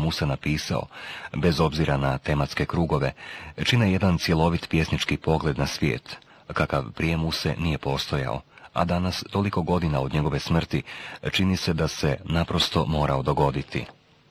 Musa napisao, bez obzira na tematske krugove, čine jedan cjelovit pjesnički pogled na svijet, kakav prije Muse nije postojao, a danas, toliko godina od njegove smrti, čini se da se naprosto morao dogoditi.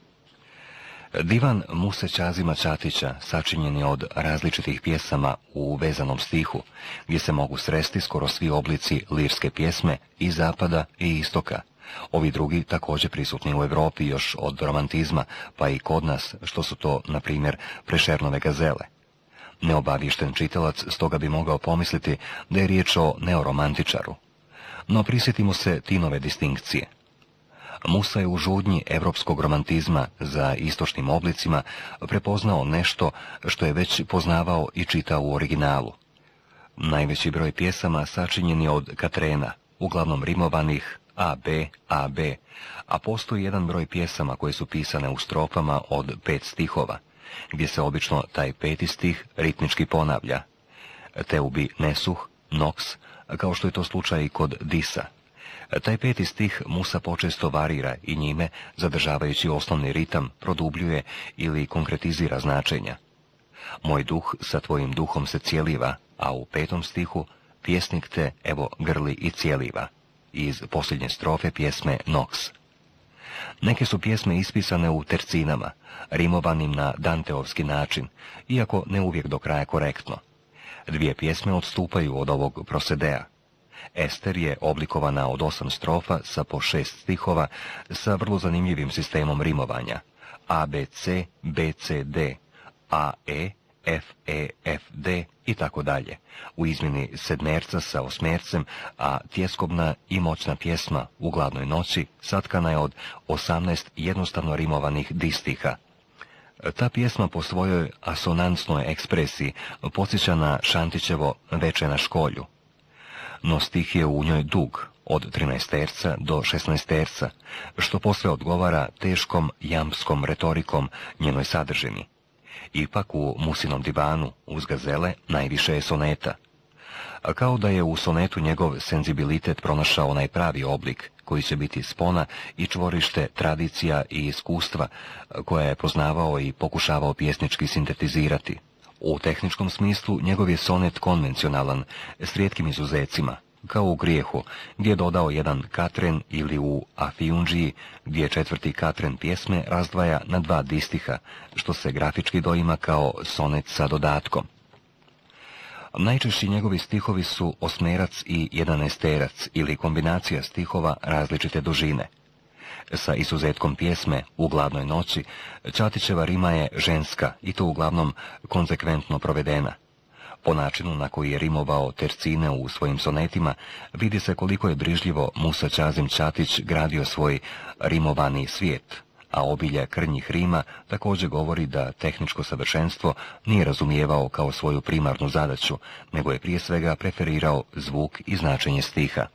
Divan Muse Čazima Čatića sačinjen je od različitih pjesama u vezanom stihu, gdje se mogu sresti skoro svi oblici lirske pjesme i zapada i istoka. Ovi drugi također prisutni u Europi još od romantizma, pa i kod nas, što su to, na primjer, Prešernove gazele. Neobaviješten čitalac stoga bi mogao pomisliti da je riječ o neoromantičaru. No prisjetimo se Tinove distinkcije. Musa je u žudnji europskog romantizma za istočnim oblicima prepoznao nešto što je već poznavao i čitao u originalu. Najveći broj pjesama sačinjen je od katrena, uglavnom rimovanih AB, AB, a postoji jedan broj pjesama koje su pisane u strofama od 5 stihova, gdje se obično taj 5. stih ritmički ponavlja. Teubi nesuh, noks, kao što je to slučaj i kod Disa. Taj 5. stih Musa počesto varira i njime, zadržavajući osnovni ritam, produbljuje ili konkretizira značenja. Moj duh sa tvojim duhom se cijeliva, a u 5. stihu pjesnik te, evo, grli i cijeliva, iz posljednje strofe pjesme Noks. Neke su pjesme ispisane u tercinama, rimovanim na danteovski način, iako ne uvijek do kraja korektno. 2 pjesme odstupaju od ovog prosedea. Ester je oblikovana od 8 strofa sa po 6 stihova sa vrlo zanimljivim sistemom rimovanja. ABC, BCD, AE, FE, FD i tako dalje. U izmjeni sedmerca sa osmercem, a tjeskobna i moćna pjesma U gladnoj noći satkana je od 18 jednostavno rimovanih distiha. Ta pjesma po svojoj asonansnoj ekspresiji podsjeća na Šantićevo Veče na školju. No stih je u njoj dug, od 13 do 16, što posve odgovara teškom jamskom retorikom njenoj sadržini. Ipak u Musinom divanu uz gazele najviše je soneta. A kao da je u sonetu njegov senzibilitet pronašao onaj pravi oblik, koji će biti spona i čvorište tradicija i iskustva, koja je poznavao i pokušavao pjesnički sintetizirati. U tehničkom smislu njegov je sonet konvencionalan, s rijetkim izuzecima, kao u Grijehu, gdje je dodao jedan katren, ili u Afiundžiji, gdje 4. katren pjesme razdvaja na 2 distiha, što se grafički doima kao sonet sa dodatkom. Najčešći njegovi stihovi su osmerac i 11, ili kombinacija stihova različite dužine. Sa izuzetkom pjesme U gladnoj noći, Čatićeva rima je ženska i to uglavnom konzekventno provedena. Po načinu na koji je rimovao tercine u svojim sonetima, vidi se koliko je brižljivo Musa Čazim Čatić gradio svoj rimovani svijet, a obilje krnjih rima također govori da tehničko savršenstvo nije razumijevao kao svoju primarnu zadaću, nego je prije svega preferirao zvuk i značenje stiha.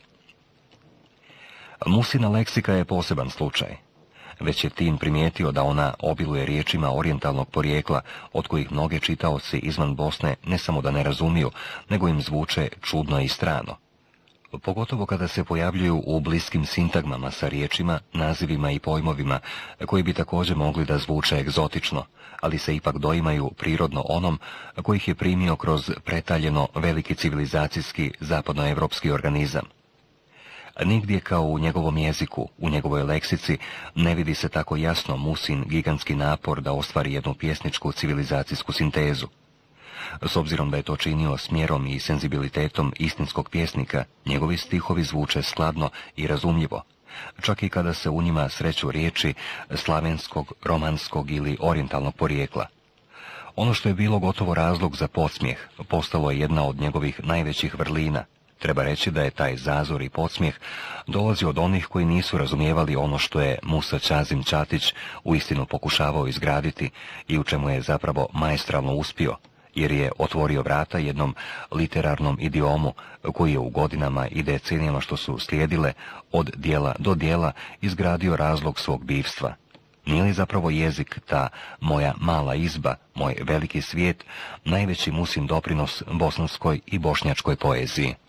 Musina leksika je poseban slučaj. Već je Tin primijetio da ona obiluje riječima orijentalnog porijekla, od kojih mnoge čitaoci izvan Bosne ne samo da ne razumiju, nego im zvuče čudno i strano. Pogotovo kada se pojavljuju u bliskim sintagmama sa riječima, nazivima i pojmovima, koji bi također mogli da zvuče egzotično, ali se ipak doimaju prirodno onom kojih je primio kroz pretaljeno veliki civilizacijski zapadnoevropski organizam. Nigdje kao u njegovom jeziku, u njegovoj leksici, ne vidi se tako jasno Musin gigantski napor da ostvari jednu pjesničku civilizacijsku sintezu. S obzirom da je to činio smjerom i senzibilitetom istinskog pjesnika, njegovi stihovi zvuče skladno i razumljivo, čak i kada se u njima sreću riječi slavenskog, romanskog ili orijentalnog porijekla. Ono što je bilo gotovo razlog za podsmijeh, postalo je jedna od njegovih najvećih vrlina. Treba reći da je taj zazor i podsmijeh dolazi od onih koji nisu razumijevali ono što je Musa Čazim Čatić uistinu pokušavao izgraditi i u čemu je zapravo maestralno uspio, jer je otvorio vrata jednom literarnom idiomu koji je u godinama i decenijama što su slijedile od dijela do dijela izgradio razlog svog bivstva. Nije li zapravo jezik, ta moja mala izba, moj veliki svijet, najveći Musin doprinos bosanskoj i bošnjačkoj poeziji?